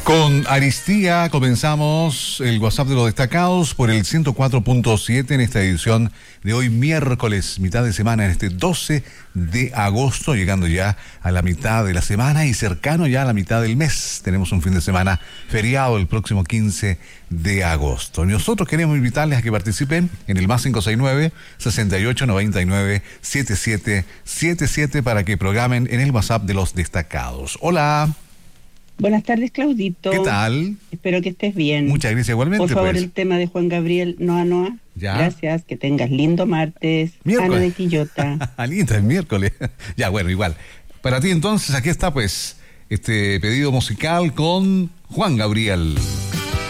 Con Aristía comenzamos el WhatsApp de los destacados por el 104.7 en esta edición de hoy miércoles, mitad de semana, en este 12 de agosto, llegando ya a la mitad de la semana y cercano ya a la mitad del mes. Tenemos un fin de semana feriado el próximo 15 de agosto. Nosotros queremos invitarles a que participen en el más 569-6899-7777 para que programen en el WhatsApp de los destacados. Hola. Buenas tardes, Claudito. ¿Qué tal? Espero que estés bien. Muchas gracias igualmente. Por favor, pues. El tema de Juan Gabriel, Noa. Ya. Gracias, que tengas lindo martes. Miércoles. Ana de Quillota. Anita, es miércoles. Ya, bueno, igual. Para ti entonces, aquí está pues este pedido musical con Juan Gabriel.